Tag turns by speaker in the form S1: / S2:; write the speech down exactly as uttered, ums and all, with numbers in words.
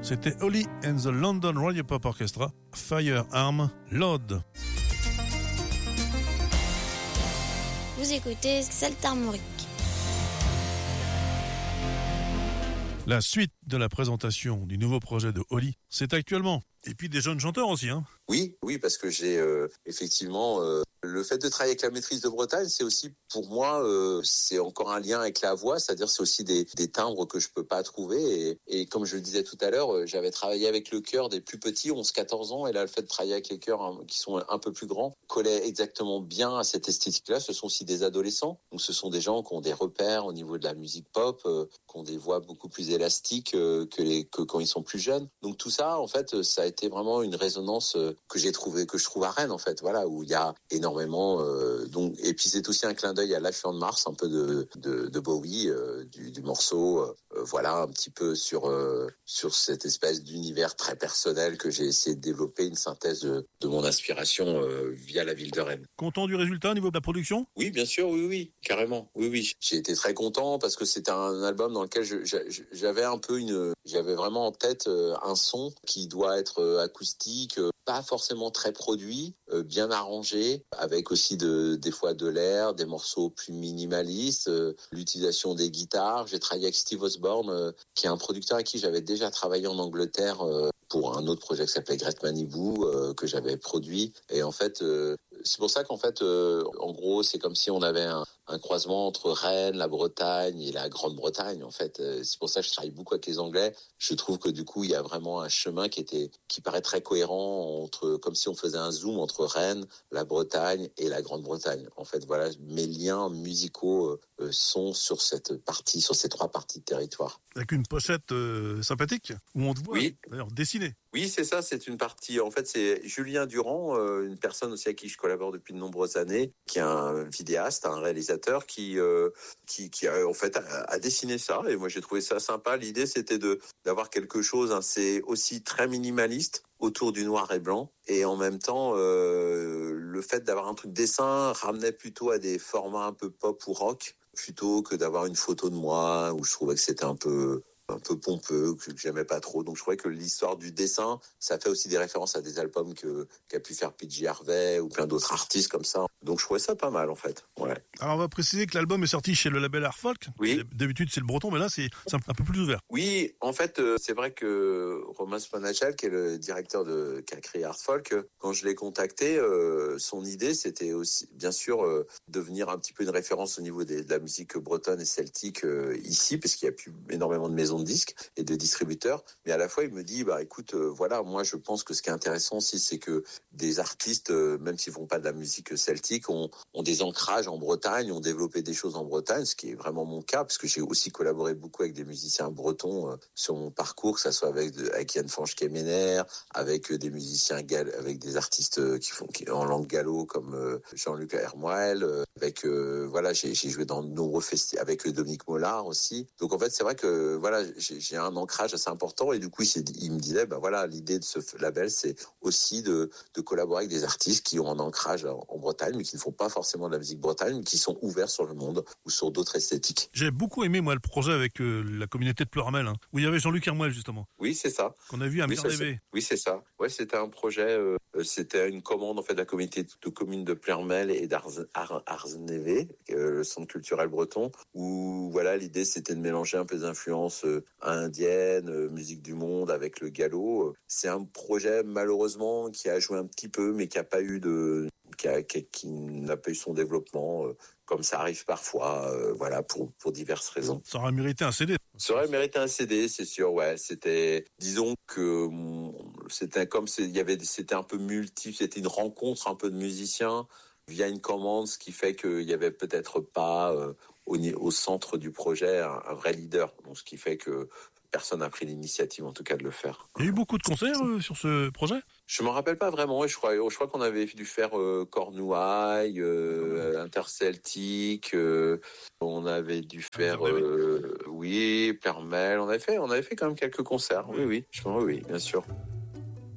S1: C'était Holly and the London Radio Pop Orchestra, Firearm Load.
S2: Vous écoutez Saltarmorique.
S1: La suite de la présentation du nouveau projet de Holly, c'est actuellement. Et puis des jeunes chanteurs aussi, hein.
S3: Oui, oui, parce que j'ai euh, effectivement euh, le fait de travailler avec la maîtrise de Bretagne, c'est aussi pour moi, euh, c'est encore un lien avec la voix, c'est-à-dire c'est aussi des, des timbres que je peux pas trouver. Et, et comme je le disais tout à l'heure, euh, j'avais travaillé avec le chœur des plus petits, onze à quatorze ans, et là le fait de travailler avec les chœurs hein, qui sont un peu plus grands collait exactement bien à cette esthétique-là. Ce sont aussi des adolescents, donc ce sont des gens qui ont des repères au niveau de la musique pop, euh, qui ont des voix beaucoup plus élastiques euh, que, les, que quand ils sont plus jeunes. Donc tout ça, en fait, ça a été vraiment une résonance euh, que j'ai trouvé, que je trouve à Rennes, en fait, voilà, où il y a énormément. Euh, donc, et puis c'est aussi un clin d'œil à Life on Mars, un peu de, de, de Bowie, euh, du, du morceau, euh, voilà, un petit peu sur euh, sur cette espèce d'univers très personnel que j'ai essayé de développer, une synthèse de, de mon inspiration euh, via la ville de Rennes.
S1: Content du résultat au niveau de la production ?
S3: Oui, bien sûr, oui, oui, carrément, oui, oui. J'ai été très content parce que c'était un album dans lequel je, je, j'avais un peu une, j'avais vraiment en tête un son qui doit être acoustique, pas forcément très produit, bien arrangé, avec aussi de, des fois de l'air, des morceaux plus minimalistes, l'utilisation des guitares. J'ai travaillé avec Steve Osborne, qui est un producteur avec qui j'avais déjà travaillé en Angleterre pour un autre projet qui s'appelait Great Manibou, que j'avais produit. Et en fait, c'est pour ça qu'en fait, en gros, c'est comme si on avait un, un croisement entre Rennes, la Bretagne et la Grande-Bretagne. En fait, c'est pour ça que je travaille beaucoup avec les Anglais. Je trouve que du coup, il y a vraiment un chemin qui était, qui paraît très cohérent entre, comme si on faisait un zoom entre Rennes, la Bretagne et la Grande-Bretagne. En fait, voilà, mes liens musicaux euh, sont sur cette partie, sur ces trois parties de territoire.
S1: Avec une pochette euh, sympathique où on te voit,
S3: oui.
S1: D'ailleurs, dessiné.
S3: Oui, c'est ça, c'est une partie. En fait, c'est Julien Durand, euh, une personne aussi avec qui je collabore depuis de nombreuses années, qui est un vidéaste, un réalisateur qui, euh, qui, qui a, en fait, a, a dessiné ça. Et moi, j'ai trouvé ça sympa. L'idée, c'était de d'avoir quelque chose, hein, c'est aussi très minimaliste autour du noir et blanc. Et en même temps, euh, le fait d'avoir un truc dessin ramenait plutôt à des formats un peu pop ou rock, plutôt que d'avoir une photo de moi où je trouvais que c'était un peu un peu pompeux, que j'aimais pas trop. Donc je trouvais que l'histoire du dessin, ça fait aussi des références à des albums que qu'a pu faire P J Harvey ou plein d'autres artistes comme ça. Donc je trouvais ça pas mal en fait. Ouais.
S1: Alors on va préciser que l'album est sorti chez le label Art Folk.
S3: Oui.
S1: D'habitude c'est le breton, mais là c'est, c'est un peu plus ouvert.
S3: Oui, en fait euh, c'est vrai que Romain Spanachal, qui est le directeur de qui a créé Art Folk, quand je l'ai contacté, euh, son idée c'était aussi bien sûr euh, devenir un petit peu une référence au niveau des, de la musique bretonne et celtique euh, ici, parce qu'il y a plus énormément de maisons de disques et de distributeurs, mais à la fois il me dit bah écoute euh, voilà, moi je pense que ce qui est intéressant aussi c'est que des artistes euh, même s'ils font pas de la musique celtique ont, ont des ancrages en Bretagne, ont développé des choses en Bretagne, ce qui est vraiment mon cas parce que j'ai aussi collaboré beaucoup avec des musiciens bretons euh, sur mon parcours, que ça soit avec de, avec Yann Fanch-Kemener, avec euh, des musiciens gal, avec des artistes euh, qui font qui, en langue gallo comme euh, Jean-Luc Hermoel, euh, avec euh, voilà j'ai, j'ai joué dans de nombreux festivals avec euh, Dominique Mollard aussi. Donc en fait c'est vrai que voilà J'ai, j'ai un ancrage assez important et du coup il, il me disait bah voilà, l'idée de ce label c'est aussi de, de collaborer avec des artistes qui ont un ancrage en, en Bretagne mais qui ne font pas forcément de la musique Bretagne, mais qui sont ouverts sur le monde ou sur d'autres esthétiques.
S1: J'ai beaucoup aimé moi le projet avec euh, la communauté de Pleuramel, hein, où il y avait Jean-Luc Hermoel justement.
S3: Oui c'est ça.
S1: Qu'on a vu à
S3: oui,
S1: Mire rêver.
S3: Oui c'est ça. Ouais c'était un projet, euh, c'était une commande en fait de la communauté de communes de Pleuramel et d'Arzeneve, euh, le centre culturel breton, où voilà l'idée c'était de mélanger un peu des influences euh, indienne, euh, musique du monde avec le gallo. C'est un projet malheureusement qui a joué un petit peu mais qui a pas eu de qui, a, qui, qui n'a pas eu son développement euh, comme ça arrive parfois euh, voilà pour pour diverses raisons.
S1: Ça aurait mérité un C D.
S3: Ça aurait mérité un C D, c'est sûr. Ouais, c'était disons que c'était comme c'est, il y avait c'était un peu multiple, c'était une rencontre un peu de musiciens via une commande, ce qui fait qu'il y avait peut-être pas euh, au, au centre du projet un, un vrai leader. Donc ce qui fait que personne n'a pris l'initiative, en tout cas, de le faire.
S1: Il y a eu beaucoup de concerts euh, sur ce projet ?
S3: Je me rappelle pas vraiment. Je crois, je crois qu'on avait dû faire euh, Cornouailles, euh, Interceltique. Euh, on avait dû faire, euh, oui, Plermel. On avait fait, on avait fait quand même quelques concerts. Oui, oui, je, oui, oui, bien sûr.